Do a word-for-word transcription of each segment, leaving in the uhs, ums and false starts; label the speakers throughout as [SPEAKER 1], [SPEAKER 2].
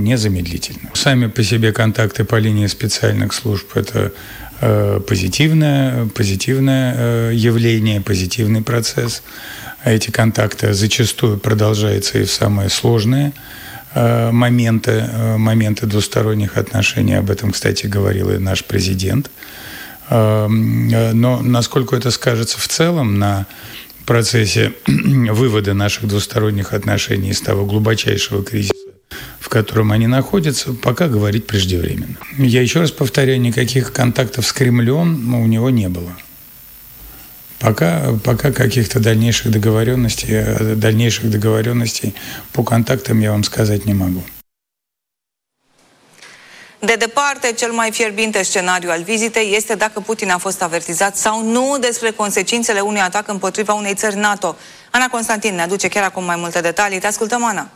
[SPEAKER 1] незамедлительно. Сами по себе контакты по линии специальных служб – это э, позитивное, позитивное э, явление, позитивный процесс. А эти контакты зачастую продолжаются и в самые сложные э, моменты, э, моменты двусторонних отношений. Об этом, кстати, говорил и наш президент. Э, но насколько это скажется в целом на процессе вывода наших двусторонних отношений из того глубочайшего кризиса, в котором они находятся, пока говорить преждевременно. Я еще раз повторяю, никаких контактов с Кремлем у него не было. Пока, пока каких-то дальнейших договоренностей, дальнейших договоренностей по контактам я вам сказать не могу.
[SPEAKER 2] De departe, cel mai fierbinte scenariu al vizitei este dacă Putin a fost avertizat sau nu despre consecințele unui atac împotriva unei țări NATO. Ana Constantin ne aduce chiar acum mai multe detalii. Te ascultăm, Ana.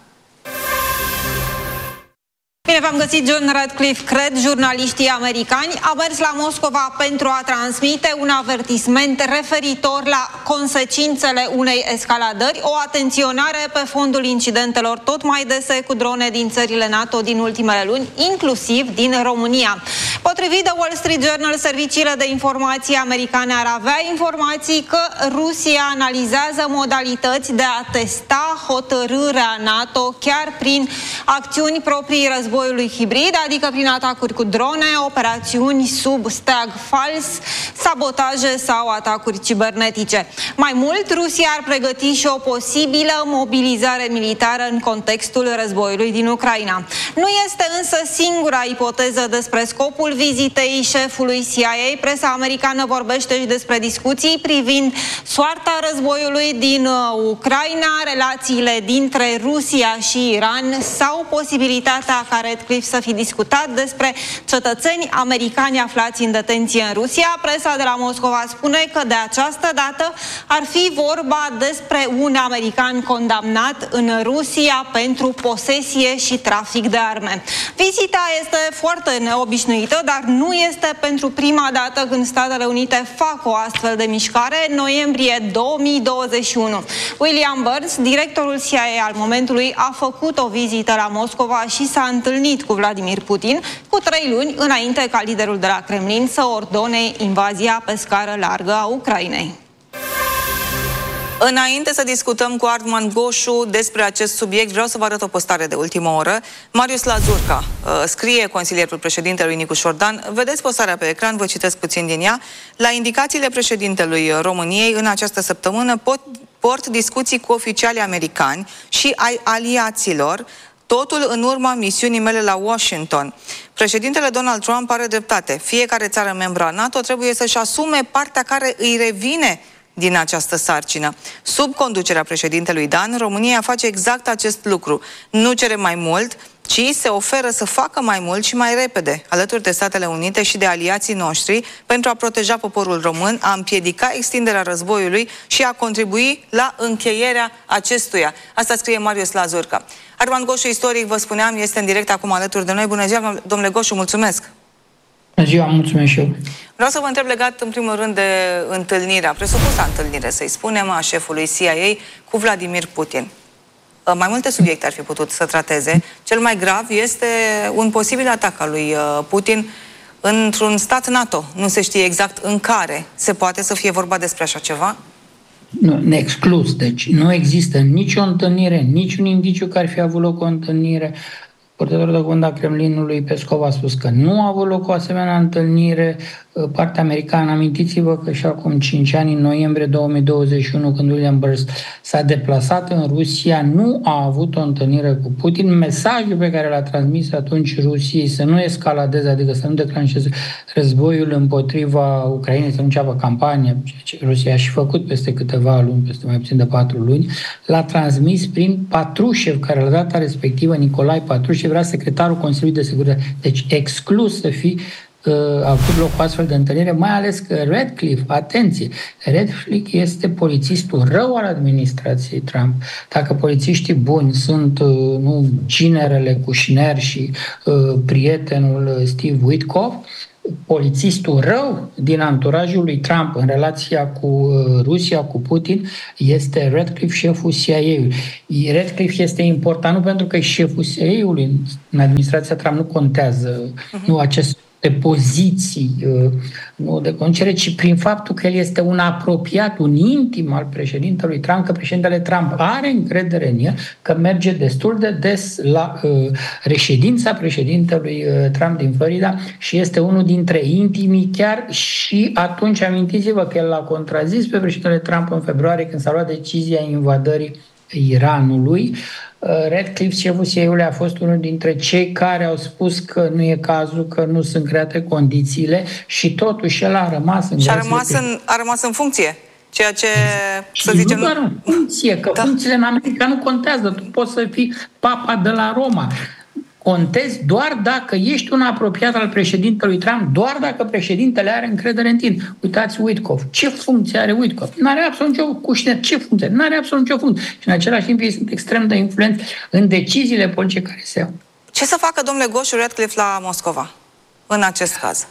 [SPEAKER 3] Bine v-am găsit, John Radcliffe, cred, jurnaliștii americani au mers la Moscova pentru a transmite un avertisment referitor la consecințele unei escaladări, o atenționare pe fondul incidentelor tot mai dese cu drone din țările NATO din ultimele luni, inclusiv din România. Potrivit The Wall Street Journal, serviciile de informații americane ar avea informații că Rusia analizează modalități de a testa hotărârea NATO chiar prin acțiuni proprii război hibrid, adică prin atacuri cu drone, operațiuni sub steag fals, sabotaje sau atacuri cibernetice. Mai mult, Rusia ar pregăti și o posibilă mobilizare militară în contextul războiului din Ucraina. Nu este însă singura ipoteză despre scopul vizitei șefului C I A. Presa americană vorbește și despre discuții privind soarta războiului din Ucraina, relațiile dintre Rusia și Iran sau posibilitatea ca Radcliffe să fi discutat despre cetățeni americani aflați în detenție în Rusia. Presa de la Moscova spune că de această dată ar fi vorba despre un american condamnat în Rusia pentru posesie și trafic de arme. Vizita este foarte neobișnuită, dar nu este pentru prima dată când Statele Unite fac o astfel de mișcare. În noiembrie două mii douăzeci și unu, William Burns, directorul C I A al momentului, a făcut o vizită la Moscova și s-a întâlnit cu Vladimir Putin cu trei luni înainte ca liderul de la Kremlin să ordone invazia pe scară largă a Ucrainei.
[SPEAKER 2] Înainte să discutăm cu Arman Goșu despre acest subiect, vreau să vă arăt o postare de ultimă oră. Marius Lazurca, scrie consilierul președintelui Nicu Șordan. Vedeți postarea pe ecran, vă citesc puțin din ea. La indicațiile președintelui României, în această săptămână pot, port discuții cu oficiali americani și ai aliaților, totul în urma misiunii mele la Washington. Președintele Donald Trump are dreptate. Fiecare țară membră a NATO trebuie să-și asume partea care îi revine din această sarcină. Sub conducerea președintelui Dan, România face exact acest lucru. Nu cere mai mult, ci se oferă să facă mai mult și mai repede, alături de Statele Unite și de aliații noștri, pentru a proteja poporul român, a împiedica extinderea războiului și a contribui la încheierea acestuia. Asta scrie Marius Lazurca. Arman Goșu, istoric, vă spuneam, este în direct acum alături de noi. Bună ziua, domnule Goșu, mulțumesc!
[SPEAKER 4] Bună ziua, mulțumesc și eu!
[SPEAKER 2] Vreau să vă întreb legat, în primul rând, de întâlnirea, presupusă întâlnire, să-i spunem, a șefului C I A cu Vladimir Putin. Mai multe subiecte ar fi putut să trateze. Cel mai grav este un posibil atac al lui Putin într-un stat NATO. Nu se știe exact în care. Se poate să fie vorba despre așa ceva?
[SPEAKER 4] Nu, neexclus. Deci nu există nicio întâlnire, niciun indiciu că ar fi avut loc o întâlnire. Purtătorul de cuvânt al Kremlinului, Peskov, a spus că nu a avut loc o asemenea întâlnire. Partea americană, amintiți-vă că și acum cinci ani, în noiembrie două mii douăzeci și unu, când William Burns s-a deplasat în Rusia, nu a avut o întâlnire cu Putin. Mesajul pe care l-a transmis atunci Rusiei să nu escaladeze, adică să nu declanșeze războiul împotriva Ucrainei, să nu înceapă campania, ceea ce Rusia a și făcut peste câteva luni, peste mai puțin de patru luni, l-a transmis prin Patrușev, care la data respectivă, Nicolae Patrușev, era secretarul Consiliului de Securitate. Deci exclus să fi a avut loc o astfel de întâlnire, mai ales că Radcliffe, atenție, Radcliffe este polițistul rău al administrației Trump. Dacă polițiștii buni sunt nu, ginerele Kushner și uh, prietenul Steve Witkoff, polițistul rău din anturajul lui Trump în relația cu Rusia, cu Putin, este Ratcliffe, șeful C I A-ului. Ratcliffe este important nu pentru că e șeful C I A-ului, în administrația Trump nu contează uh-huh. nu acest de poziții, nu de conducere, ci prin faptul că el este un apropiat, un intim al președintelui Trump, că președintele Trump are încredere în el, că merge destul de des la uh, reședința președintelui uh, Trump din Florida și este unul dintre intimii chiar și atunci amintiți-vă că el l-a contrazis pe președintele Trump în februarie când s-a luat decizia invadării Iranului. Ratcliffe, șeful C I A-ului, a fost unul dintre cei care au spus că nu e cazul, că nu sunt create condițiile și totuși el a rămas în
[SPEAKER 2] și a rămas în, a rămas în funcție, ceea ce,
[SPEAKER 4] și
[SPEAKER 2] să zicem...
[SPEAKER 4] nu doar în funcție, că da. funcțiile în America nu contează, tu poți să fii papa de la Roma. Contezi doar dacă ești un apropiat al președintelui Trump, doar dacă președintele are încredere în tine. Uitați Witkoff. Ce funcție are Witkoff? N-are absolut nicio Kushner. Ce funcție? N-are absolut nicio funcție. Și în același timp ei sunt extrem de influenți în deciziile politice care se iau.
[SPEAKER 2] Ce să facă domnule Goșu Ratcliffe la Moscova în acest caz?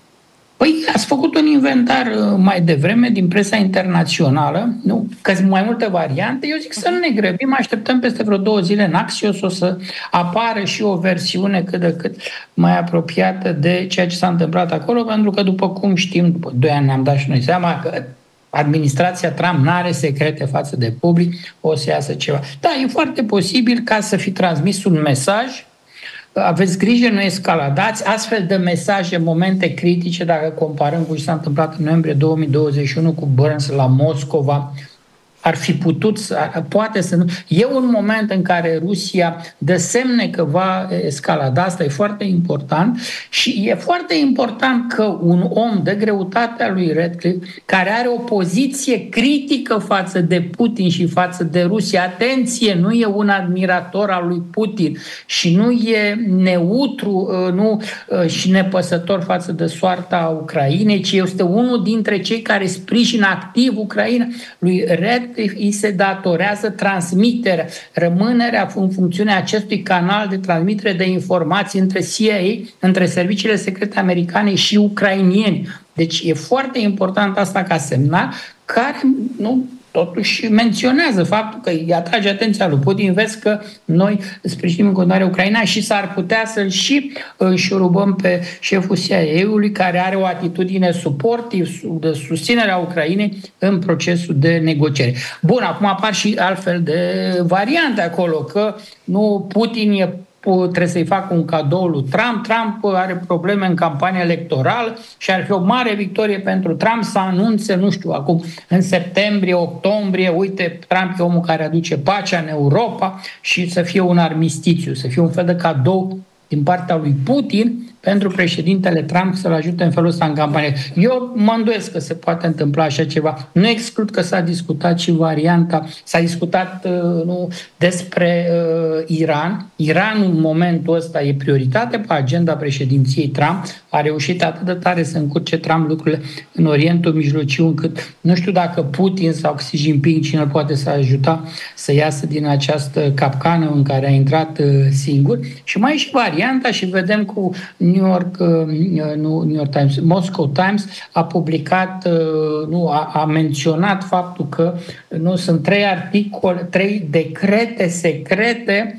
[SPEAKER 4] Păi ați făcut un inventar mai devreme din presa internațională, nu? Că sunt mai multe variante. Eu zic să nu ne grăbim, așteptăm peste vreo două zile în Axios o să apară și o versiune cât de cât mai apropiată de ceea ce s-a întâmplat acolo, pentru că după cum știm, după doi ani ne-am dat și noi seama că administrația Trump n-are secrete față de public, o să iasă ceva. Da, e foarte posibil ca să fi transmis un mesaj. Aveți grijă, nu escaladați astfel de mesaje în momente critice, dacă comparăm cu ce s-a întâmplat în noiembrie două mii douăzeci și unu cu Burns la Moscova, ar fi putut, poate să nu. E un moment în care Rusia dă semne că va escalada, asta e foarte important și e foarte important că un om de greutatea lui Ratcliffe, care are o poziție critică față de Putin și față de Rusia, atenție, nu e un admirator al lui Putin și nu e neutru nu, și nepăsător față de soarta Ucrainei, ci este unul dintre cei care sprijină activ Ucraina. Lui Ratcliffe îi se datorează transmiterea, rămânerea în funcțiunea acestui canal de transmitere de informații între C I A, între serviciile secrete americane și ucrainieni. Deci e foarte important asta ca semnal, care nu totuși menționează faptul că îi atrage atenția lui Putin, vezi că noi sprijinim în continuare Ucraina și s-ar putea să-l și șurubăm pe șeful C I A-ului, care are o atitudine suportiv de susținere a Ucrainei în procesul de negociere. Bun, acum apar și altfel de variante acolo, că nu Putin e trebuie să-i facă un cadou lui Trump. Trump are probleme în campania electorală și ar fi o mare victorie pentru Trump să anunțe, nu știu, acum în septembrie, octombrie, uite, Trump e omul care aduce pacea în Europa și să fie un armistițiu, să fie un fel de cadou din partea lui Putin pentru președintele Trump să-l ajute în felul ăsta în campanie. Eu mă îndoiesc că se poate întâmpla așa ceva. Nu exclud că s-a discutat și varianta, s-a discutat nu, despre uh, Iran. Iranul în momentul ăsta e prioritate pe agenda președinției Trump. A reușit atât de tare să încurce Trump lucrurile în Orientul Mijlociu, încât nu știu dacă Putin sau Xi Jinping, cine îl poate să ajuta să iasă din această capcană în care a intrat uh, singur. Și mai e și varianta și vedem cu New York, nu, New York Times, Moscow Times a publicat, nu, a, a menționat faptul că nu sunt trei articole, trei decrete secrete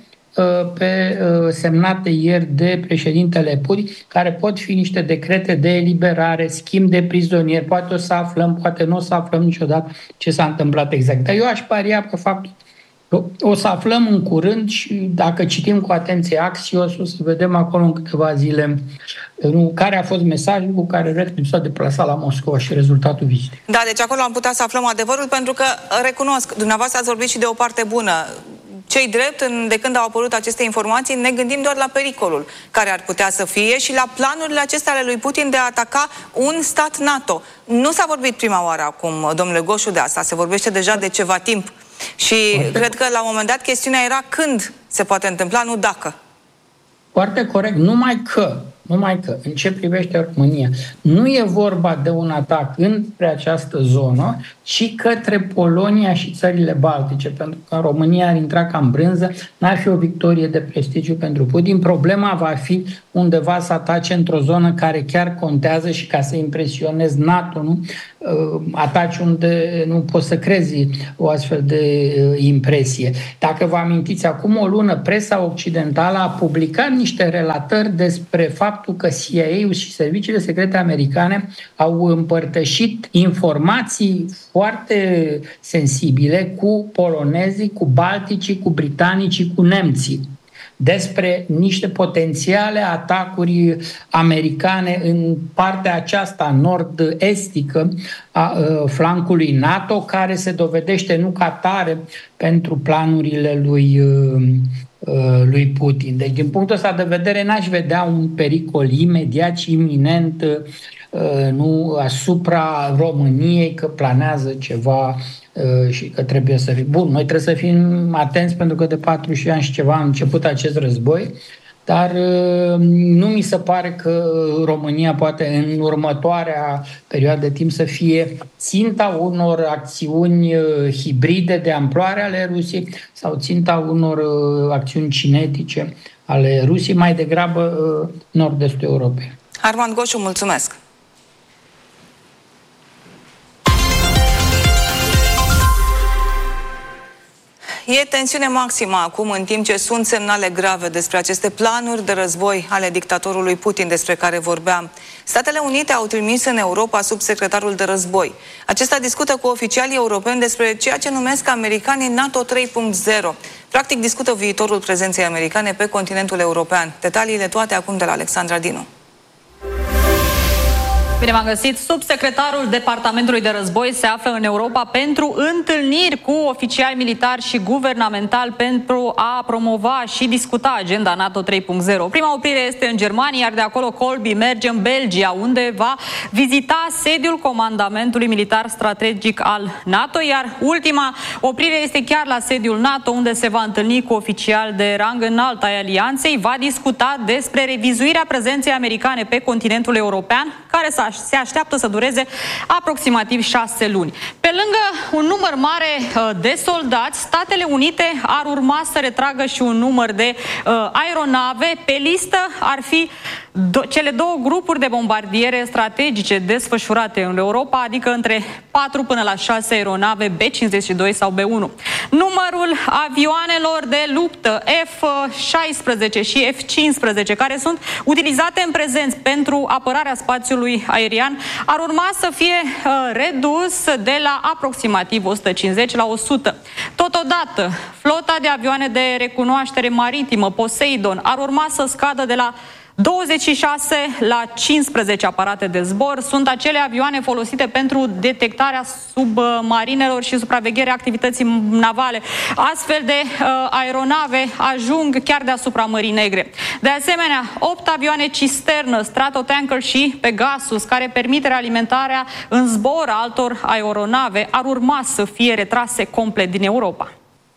[SPEAKER 4] pe, semnate ieri de președintele Putin, care pot fi niște decrete de eliberare, schimb de prizonieri, poate o să aflăm, poate nu o să aflăm niciodată ce s-a întâmplat exact. Dar eu aș paria pe faptul o să aflăm în curând și dacă citim cu atenție Axios, o să vedem acolo în câteva zile nu, care a fost mesajul cu care Ratcliffe s-a deplasat la Moscova și rezultatul vizitei.
[SPEAKER 2] Da, deci acolo am putea să aflăm adevărul, pentru că, recunosc, dumneavoastră ați vorbit și de o parte bună. Cei drept, de când au apărut aceste informații, ne gândim doar la pericolul care ar putea să fie și la planurile acestea ale lui Putin de a ataca un stat NATO. Nu s-a vorbit prima oară acum, domnule Goșu, de asta. Se vorbește deja de ceva timp. Și foarte cred că la un moment dat chestiunea era când se poate întâmpla, nu dacă.
[SPEAKER 4] Foarte corect. Numai că Numai că, în ce privește România, nu e vorba de un atac înspre această zonă, ci către Polonia și țările baltice, pentru că România ar intra ca în brânză, n-ar fi o victorie de prestigiu pentru Putin. Problema va fi undeva să atace într-o zonă care chiar contează și ca să impresionezi NATO, nu? Ataci unde nu poți să crezi o astfel de impresie. Dacă vă amintiți, acum o lună, presa occidentală a publicat niște relatări despre faptul că C I A-ul și serviciile secrete americane au împărtășit informații foarte sensibile cu polonezii, cu balticii, cu britanicii, cu nemții, despre niște potențiale atacuri americane în partea aceasta nord-estică a flancului NATO, care se dovedește nu ca tare pentru planurile lui, lui Putin. Deci, din punctul ăsta de vedere, n-aș vedea un pericol imediat și iminent nu asupra României, că planează ceva și că trebuie să fie bun. Noi trebuie să fim atenți, pentru că de patruzeci de ani și ceva a început acest război, dar nu mi se pare că România poate în următoarea perioadă de timp să fie ținta unor acțiuni hibride de amploare ale Rusiei sau ținta unor acțiuni cinetice ale Rusiei, mai degrabă nord-estul Europei.
[SPEAKER 2] Armand Goșu, mulțumesc! E tensiune maximă acum, în timp ce sunt semnale grave despre aceste planuri de război ale dictatorului Putin despre care vorbeam. Statele Unite au trimis în Europa subsecretarul de război. Acesta discută cu oficialii europeni despre ceea ce numesc americanii NATO trei punct zero. Practic discută viitorul prezenței americane pe continentul european. Detaliile toate acum de la Alexandra Dinu.
[SPEAKER 5] Bine v-am găsit. Subsecretarul Departamentului de Război se află în Europa pentru întâlniri cu oficiali militari și guvernamentali pentru a promova și discuta agenda NATO trei punct zero. Prima oprire este în Germania, iar de acolo Colby merge în Belgia, unde va vizita sediul Comandamentului Militar Strategic al NATO, iar ultima oprire este chiar la sediul NATO, unde se va întâlni cu oficiali de rang înalt ai alianței, va discuta despre revizuirea prezenței americane pe continentul european, care s-a se așteaptă să dureze aproximativ șase luni. Pe lângă un număr mare de soldați, Statele Unite ar urma să retragă și un număr de uh, aeronave. Pe listă ar fi do- cele două grupuri de bombardiere strategice desfășurate în Europa, adică între patru până la șase aeronave B cincizeci și doi sau B unu. Numărul avioanelor de luptă F șaisprezece și F cincisprezece, care sunt utilizate în prezent pentru apărarea spațiului aerian, ar urma să fie uh, redus de la aproximativ o sută cincizeci la o sută. Totodată, flota de avioane de recunoaștere maritimă Poseidon ar urma să scadă de la douăzeci și șase la cincisprezece aparate de zbor. Sunt acele avioane folosite pentru detectarea submarinelor și supravegherea activității navale. Astfel de uh, aeronave ajung chiar deasupra Mării Negre. De asemenea, opt avioane cisternă, Stratotanker și Pegasus, care permit realimentarea în zbor a altor aeronave, ar urma să fie retrase complet din Europa.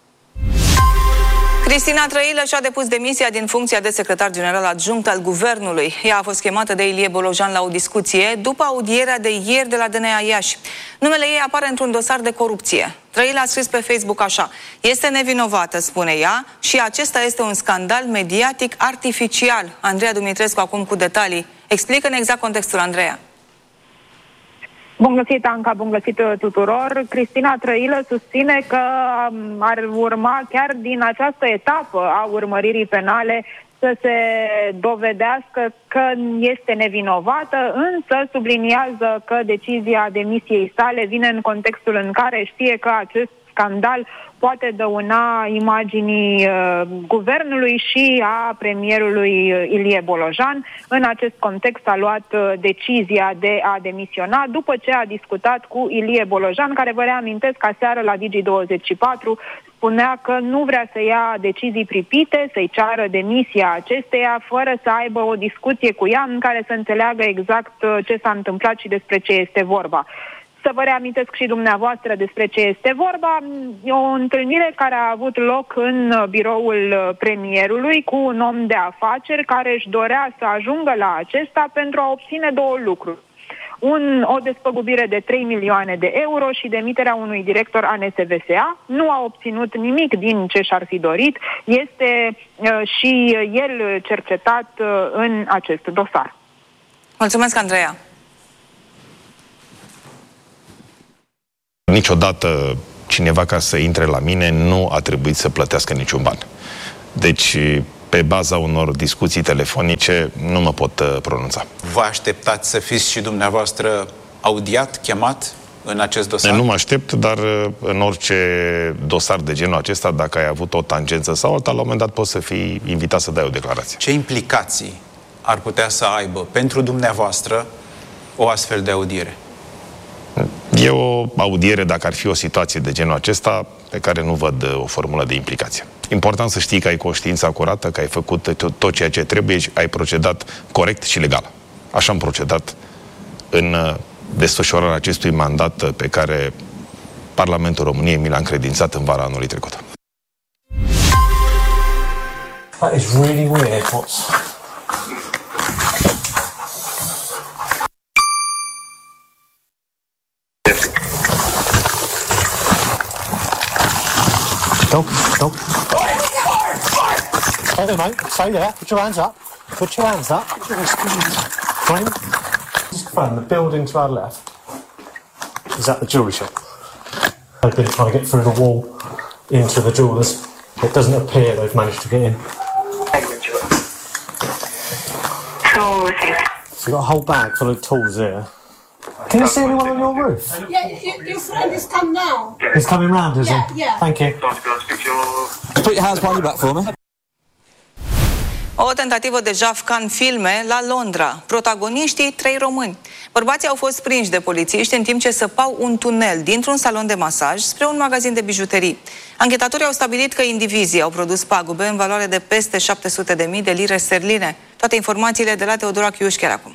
[SPEAKER 2] Cristina Trăilă și-a depus demisia din funcția de secretar general adjunct al guvernului. Ea a fost chemată de Ilie Bolojan la o discuție după audierea de ieri de la D N A Iași. Numele ei apare într-un dosar de corupție. Trăilă a scris pe Facebook așa: este nevinovată, spune ea, și acesta este un scandal mediatic artificial. Andreea Dumitrescu acum cu detalii. Explică-ne exact contextul, Andreea.
[SPEAKER 6] Bun găsit, Anca, bun găsit tuturor. Cristina Trăilă susține că ar urma chiar din această etapă a urmăririi penale să se dovedească că este nevinovată, însă subliniază că decizia demisiei sale vine în contextul în care știe că acest scandal poate dăuna imaginii uh, guvernului și a premierului Ilie Bolojan. În acest context a luat uh, decizia de a demisiona după ce a discutat cu Ilie Bolojan, care, vă reamintesc, aseară la Digi douăzeci și patru spunea că nu vrea să ia decizii pripite, să-i ceară demisia acesteia, fără să aibă o discuție cu ea în care să înțeleagă exact uh, ce s-a întâmplat și despre ce este vorba. Să vă reamintesc și dumneavoastră despre ce este vorba. E o întâlnire care a avut loc în biroul premierului cu un om de afaceri care își dorea să ajungă la acesta pentru a obține două lucruri. Un, o despăgubire de trei milioane de euro și demiterea unui director a N S V S A. Nu a obținut nimic din ce și-ar fi dorit. Este uh, și el cercetat uh, în acest dosar.
[SPEAKER 2] Mulțumesc, Andreea.
[SPEAKER 7] Niciodată cineva, ca să intre la mine, nu a trebuit să plătească niciun ban. Deci, pe baza unor discuții telefonice, nu mă pot uh, pronunța.
[SPEAKER 8] Vă așteptați să fiți și dumneavoastră audiat, chemat în acest dosar?
[SPEAKER 7] Nu mă aștept, dar în orice dosar de genul acesta, dacă ai avut o tangență sau alta, la un moment dat poți să fii invitat să dai o declarație.
[SPEAKER 8] Ce implicații ar putea să aibă pentru dumneavoastră o astfel de audiere?
[SPEAKER 7] E o audiere, dacă ar fi o situație de genul acesta, pe care nu văd o formulă de implicație. Important să știi că ai conștiința curată, că ai făcut tot ceea ce trebuie și ai procedat corect și legal. Așa am procedat în desfășurarea acestui mandat pe care Parlamentul României mi l-a încredințat în vara anului trecut.
[SPEAKER 9] That is really weird. What's... Dog, dog. Stay there, mate. Stay there. Put your hands up. Put your hands up. Fine. Just confirm, the building to our left is at the jewellery shop. They've been trying to get through the wall into the jewellers. It doesn't appear they've managed to get in. So you've got a whole bag full of tools here. Can you see anyone on your roof?
[SPEAKER 10] Yeah, your, your friend has come now.
[SPEAKER 9] He's coming round, is
[SPEAKER 10] Yeah,
[SPEAKER 9] he?
[SPEAKER 10] yeah.
[SPEAKER 9] Thank you.
[SPEAKER 11] Put your hands behind your back for me.
[SPEAKER 2] O tentativă de jafca în filme la Londra. Protagoniștii, trei români. Bărbații au fost prinși de polițiști în timp ce săpau un tunel dintr-un salon de masaj spre un magazin de bijuterii. Anchetatorii au stabilit că indivizii au produs pagube în valoare de peste șapte sute de mii de lire sterline. Toate informațiile de la Teodora Chiuș chiar acum.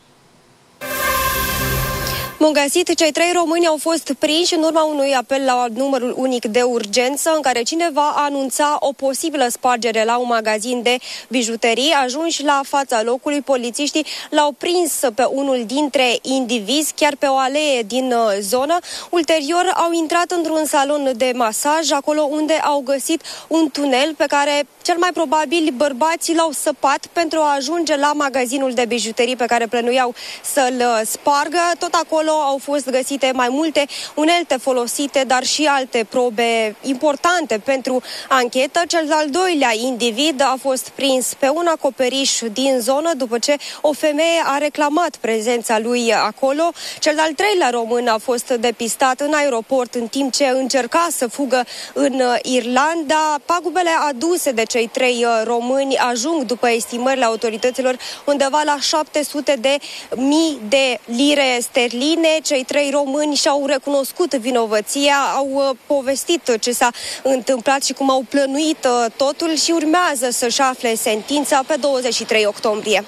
[SPEAKER 12] Bun găsit, cei trei români au fost prinși în urma unui apel la numărul unic de urgență în care cineva anunța o posibilă spargere la un magazin de bijuterii. Ajunși la fața locului, polițiștii l-au prins pe unul dintre indivizi chiar pe o alee din zonă. Ulterior au intrat într-un salon de masaj, acolo unde au găsit un tunel pe care cel mai probabil bărbații l-au săpat pentru a ajunge la magazinul de bijuterii pe care plănuiau să-l spargă. Tot acolo au fost găsite mai multe unelte folosite, dar și alte probe importante pentru anchetă. Cel de-al doilea individ a fost prins pe un acoperiș din zonă după ce o femeie a reclamat prezența lui acolo. Cel de-al treilea român a fost depistat în aeroport în timp ce încerca să fugă în Irlanda. Pagubele aduse de cei trei români ajung, după estimările autorităților, undeva la șapte sute de mii de lire sterline. Cei trei români și-au recunoscut vinovăția, au povestit ce s-a întâmplat și cum au plănuit totul și urmează să-și afle sentința pe douăzeci și trei octombrie.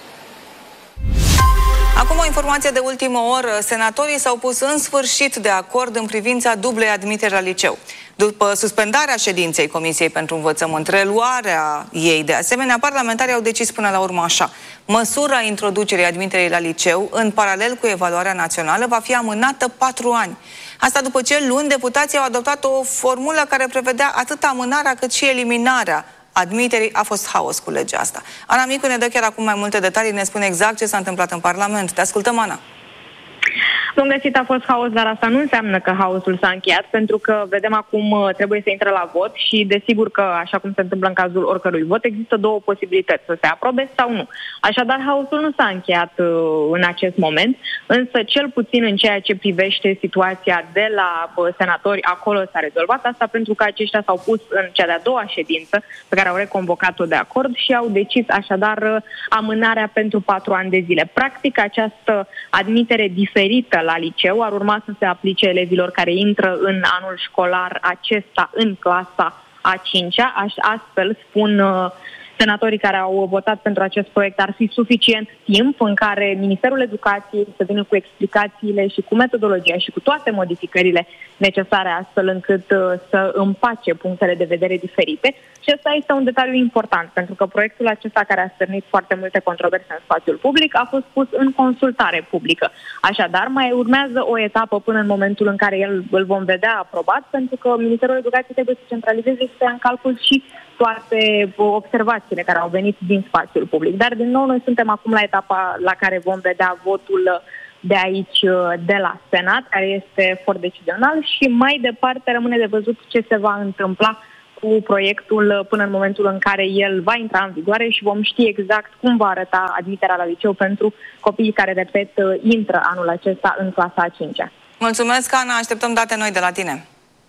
[SPEAKER 2] Acum o informație de ultimă oră. Senatorii s-au pus în sfârșit de acord în privința dublei admiteri la liceu. După suspendarea ședinței Comisiei pentru Învățământ, reluarea ei, de asemenea, parlamentarii au decis până la urmă așa: măsura introducerii admiterii la liceu, în paralel cu evaluarea națională, va fi amânată patru ani. Asta după ce luni deputații au adoptat o formulă care prevedea atât amânarea cât și eliminarea admiterii. A fost haos cu legea asta. Ana Micu ne dă chiar acum mai multe detalii, ne spune exact ce s-a întâmplat în Parlament. Te ascultăm, Ana.
[SPEAKER 6] Bun găsit, a fost haos, dar asta nu înseamnă că haosul s-a încheiat, pentru că vedem acum trebuie să intre la vot și desigur că, așa cum se întâmplă în cazul oricărui vot, există două posibilități: să se aprobe sau nu. Așadar, haosul nu s-a încheiat uh, în acest moment, însă cel puțin în ceea ce privește situația de la uh, senatori, acolo s-a rezolvat. Asta pentru că aceștia s-au pus în cea de-a doua ședință pe care au reconvocat-o de acord și au decis așadar uh, amânarea pentru patru ani de zile. Practic, această admitere diferită la liceu ar urma să se aplice elevilor care intră în anul școlar acesta în clasa a cincea, astfel spun uh, senatorii care au votat pentru acest proiect ar fi suficient timp în care Ministerul Educației să vină cu explicațiile și cu metodologia și cu toate modificările necesare astfel încât să împace punctele de vedere diferite. Și ăsta este un detaliu important, pentru că proiectul acesta, care a stârnit foarte multe controverse în spațiul public, a fost pus în consultare publică. Așadar, mai urmează o etapă până în momentul în care el, îl vom vedea aprobat, pentru că Ministerul Educației trebuie să centralizeze și să ia în calcul și toate observațiile care au venit din spațiul public. Dar, din nou, noi suntem acum la etapa la care vom vedea votul de aici, de la Senat, care este for decizional, și mai departe rămâne de văzut ce se va întâmpla cu proiectul până în momentul în care el va intra în vigoare și vom ști exact cum va arăta admiterea la liceu pentru copiii care, repet, intră anul acesta în clasa a cincea.
[SPEAKER 2] Mulțumesc, Ana, așteptăm date noi de la tine.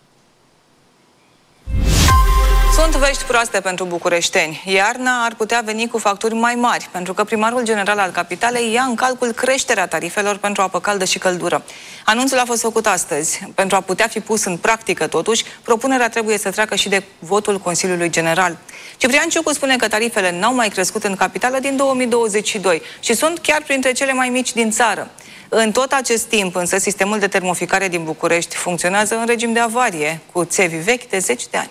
[SPEAKER 2] Sunt vești proaste pentru bucureșteni. Iarna ar putea veni cu facturi mai mari, pentru că primarul general al capitalei ia în calcul creșterea tarifelor pentru apă caldă și căldură. Anunțul a fost făcut astăzi. Pentru a putea fi pus în practică, totuși, propunerea trebuie să treacă și de votul Consiliului General. Ciprian Ciucu spune că tarifele n-au mai crescut în capitală din două mii douăzeci și doi și sunt chiar printre cele mai mici din țară. În tot acest timp, însă, sistemul de termoficare din București funcționează în regim de avarie, cu țevi vechi de zeci de ani.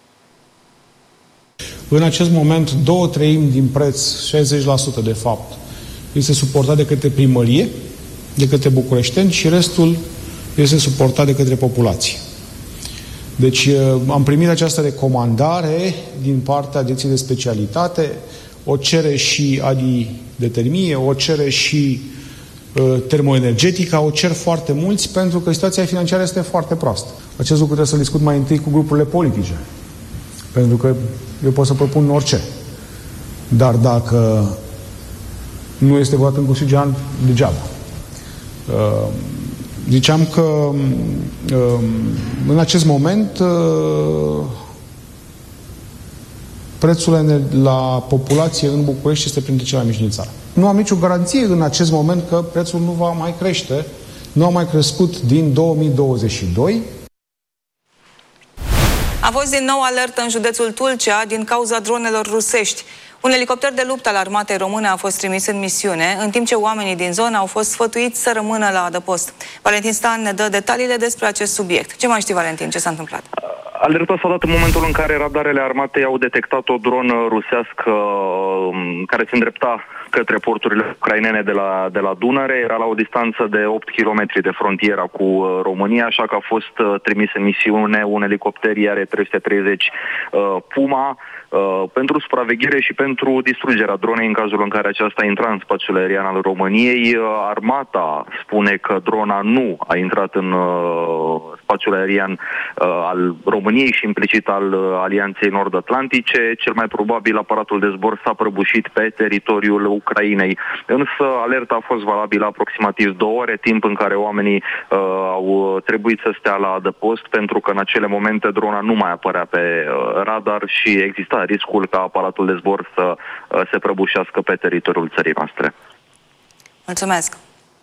[SPEAKER 13] În acest moment, două treimi din preț, șaizeci la sută de fapt, este suportat de către primărie, de către bucureșteni, și restul este suportat de către populație. Deci am primit această recomandare din partea Direcției de Specialitate, o cere și Adi de Termie, o cere și uh, termoenergetica, o cer foarte mulți, pentru că situația financiară este foarte proastă. Acest lucru trebuie să-l discut mai întâi cu grupurile politice, pentru că eu pot să propun orice. Dar dacă nu este votat în Consiliul General, degeaba. Uh, ziceam că uh, în acest moment uh, prețul la populație în București este printre cele mai mici din țară. Nu am nicio garanție în acest moment că prețul nu va mai crește. Nu a mai crescut din două mii douăzeci și doi.
[SPEAKER 2] A fost din nou alertă în județul Tulcea din cauza dronelor rusești. Un elicopter de luptă al armatei române a fost trimis în misiune, în timp ce oamenii din zonă au fost sfătuiți să rămână la adăpost. Valentin Stan ne dă detaliile despre acest subiect. Ce mai știi, Valentin? Ce s-a întâmplat?
[SPEAKER 14] Alerta s-a dat în momentul în care radarele armatei au detectat o dronă rusească care se îndrepta către porturile ucrainene de la, de la Dunăre. Era la o distanță de opt kilometri de frontiera cu România, așa că a fost trimis în misiune un elicopter I R trei sute treizeci uh, Puma uh, pentru supraveghere și pentru distrugerea dronei în cazul în care aceasta intra în spațiul aerian al României. Uh, armata spune că drona nu a intrat în uh, spațiul aerian uh, al României și implicit al uh, Alianței Nord-Atlantice. Cel mai probabil aparatul de zbor s-a prăbușit pe teritoriul Ucrainei. Însă alerta a fost valabilă aproximativ două ore, timp în care oamenii uh, au trebuit să stea la adăpost, pentru că în acele momente drona nu mai apărea pe uh, radar și exista riscul ca aparatul de zbor să uh, se prăbușească pe teritoriul țării noastre.
[SPEAKER 2] Mulțumesc!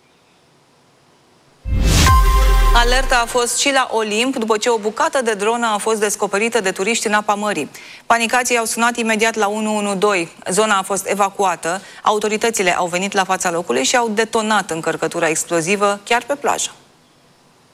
[SPEAKER 2] Alerta a fost și la Olimp, după ce o bucată de dronă a fost descoperită de turiști în apa mării. Panicații au sunat imediat la unu unu doi. Zona a fost evacuată, autoritățile au venit la fața locului și au detonat încărcătura explozivă chiar pe plajă.